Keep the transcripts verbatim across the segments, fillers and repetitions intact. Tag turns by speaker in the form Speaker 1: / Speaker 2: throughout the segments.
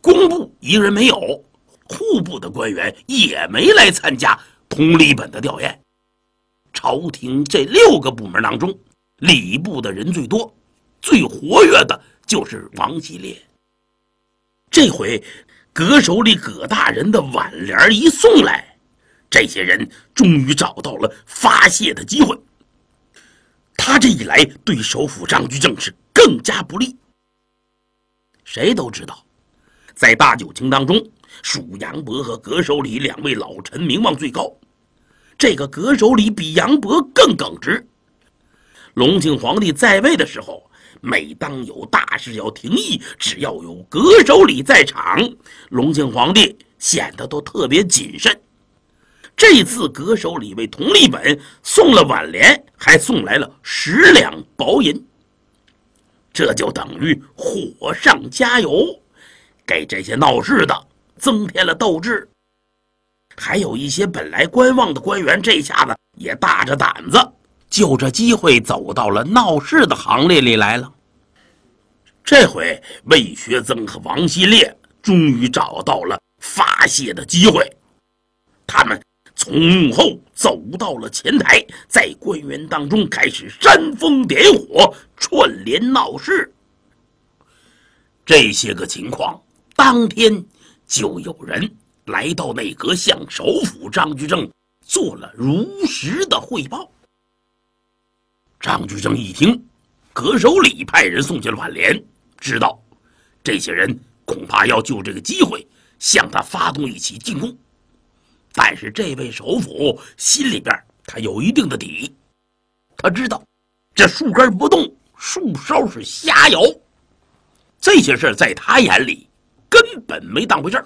Speaker 1: 工部一人没有，户部的官员也没来参加同理本的吊唁。朝廷这六个部门当中，礼部的人最多，最活跃的就是王希烈。这回阁手里葛大人的挽联一送来，这些人终于找到了发泄的机会。他这一来，对首辅张居正是更加不利。谁都知道，在大九卿当中，属杨伯和葛守礼两位老臣名望最高。这个葛守礼比杨伯更耿直。隆庆皇帝在位的时候，每当有大事要廷议，只要有葛守礼在场，隆庆皇帝显得都特别谨慎。这次葛守礼为同理本送了挽联，还送来了十两薄银，这就等于火上加油，给这些闹事的增添了斗志。还有一些本来观望的官员，这下子也大着胆子，就这机会走到了闹事的行列里来了。这回魏学增和王希烈终于找到了发泄的机会，他们从幕后走到了前台，在官员当中开始煽风点火，串联闹事。这些个情况，当天就有人来到内阁，向首辅张居正做了如实的汇报。张居正一听葛守礼派人送去了挽联，知道这些人恐怕要就这个机会向他发动一起进攻。但是这位首辅心里边他有一定的底，他知道这树根不动，树梢是瞎摇，这些事在他眼里根本没当回事儿。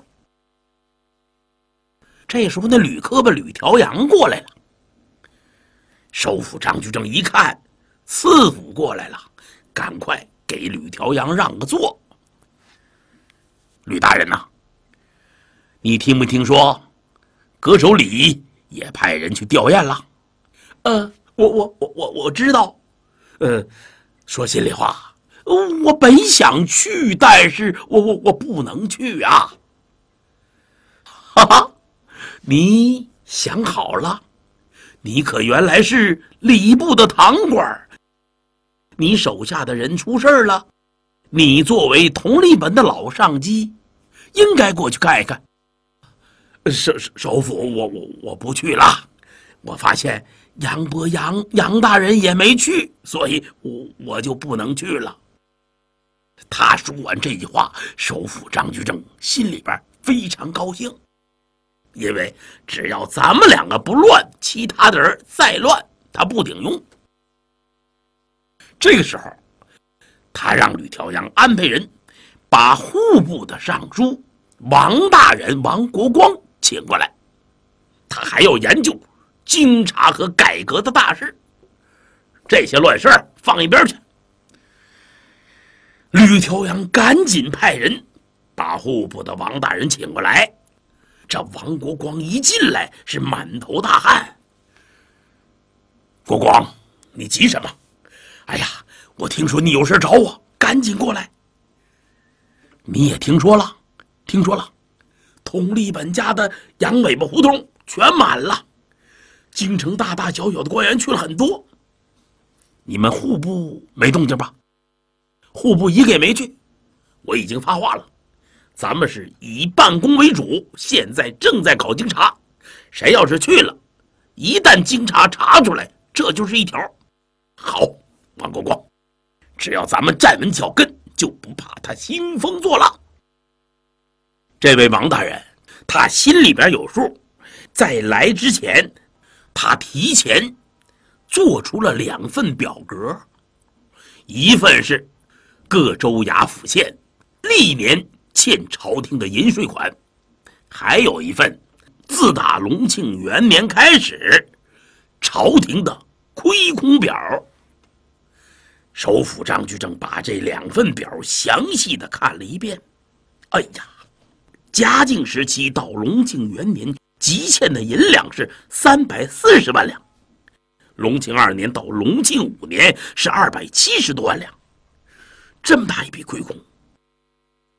Speaker 1: 这时候那吕科吧吕调阳过来了，首辅张居正一看次辅过来了，赶快给吕调阳让个座。吕大人呐、啊，你听没听说葛守礼也派人去吊唁了？呃，我我我我我知道。呃，说心里话，我本想去，但是我我我不能去啊。哈哈，你想好了？你可原来是礼部的堂官，你手下的人出事了，你作为同理本的老上级，应该过去看一看。首首辅，我我我不去了。我发现杨伯杨杨大人也没去，所以我我就不能去了。他说完这句话，首辅张居正心里边非常高兴，因为只要咱们两个不乱，其他的人再乱，他不顶用。这个时候，他让吕调阳安排人把户部的尚书王大人王国光请过来，他还要研究经察和改革的大事，这些乱事放一边去。吕调阳赶紧派人把户部的王大人请过来。这王国光一进来是满头大汗。国光，你急什么？哎呀，我听说你有事找我，赶紧过来。你也听说了？听说了。同理本家的羊尾巴胡同全满了，京城大大小小的官员去了很多。你们户部没动静吧？户部一个也没去。我已经发话了，咱们是以办公为主，现在正在搞经查，谁要是去了，一旦经查查出来，这就是一条。好，王国光，只要咱们站稳脚跟，就不怕他兴风作浪。这位王大人他心里边有数，在来之前他提前做出了两份表格，一份是各州衙府县历年欠朝廷的银税款，还有一份自打隆庆元年开始朝廷的亏空表。首辅张居正把这两份表详细的看了一遍，哎呀，嘉靖时期到隆庆元年积欠的银两是三百四十万两，隆庆二年到隆庆五年是二百七十多万两，这么大一笔亏空，